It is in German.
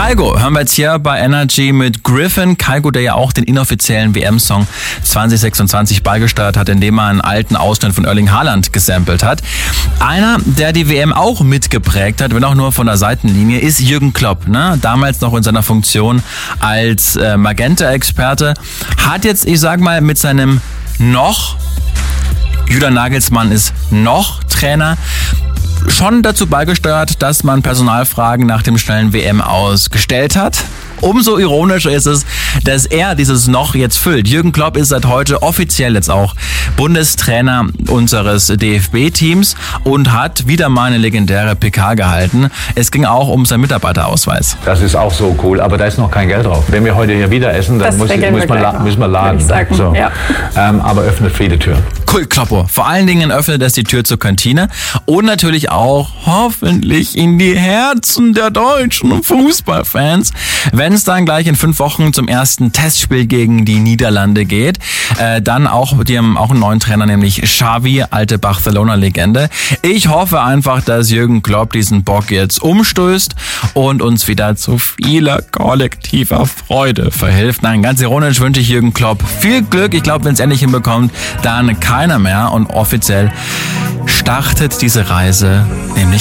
Kygo hören wir jetzt hier bei Energy mit Griffin. Kygo, der ja auch den inoffiziellen WM-Song 2026 beigesteuert hat, indem er einen alten Ausschnitt von Erling Haaland gesampelt hat. Einer, der die WM auch mitgeprägt hat, wenn auch nur von der Seitenlinie, ist Jürgen Klopp. Ne? Damals noch in seiner Funktion als Magenta-Experte. Hat jetzt, ich sag mal, mit seinem Julian Nagelsmann ist noch Trainer, schon dazu beigesteuert, dass man Personalfragen nach dem schnellen WM-Aus gestellt hat. Umso ironischer ist es, dass er dieses Noch jetzt füllt. Jürgen Klopp ist seit heute offiziell jetzt auch Bundestrainer unseres DFB-Teams und hat wieder mal eine legendäre PK gehalten. Es ging auch um seinen Mitarbeiterausweis. Das ist auch so cool, aber da ist noch kein Geld drauf. Wenn wir heute hier wieder essen, dann müssen wir laden. So. Ja. Aber öffnet viele Türen. Cool, Kloppo. Vor allen Dingen öffnet es die Tür zur Kantine und natürlich auch hoffentlich in die Herzen der deutschen Fußballfans, wenn es dann gleich in 5 Wochen zum ersten Testspiel gegen die Niederlande geht. Dann auch, die haben auch einen neuen Trainer, nämlich Xavi, alte Barcelona-Legende. Ich hoffe einfach, dass Jürgen Klopp diesen Bock jetzt umstößt und uns wieder zu vieler kollektiver Freude verhilft. Nein, ganz ironisch wünsche ich Jürgen Klopp viel Glück. Ich glaube, wenn es endlich hinbekommt, dann keiner mehr. Und offiziell startet diese Reise nämlich